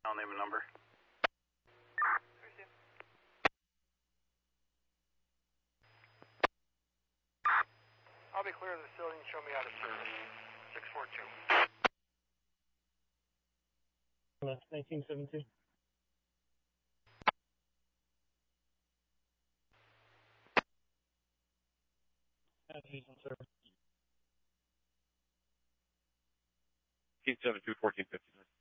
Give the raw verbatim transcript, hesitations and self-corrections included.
I'll name a number. I'll be clear of the facility and show me out of service. six four two. nineteen seventeen. He's on service. nineteen seventy-two, fourteen fifty-nine.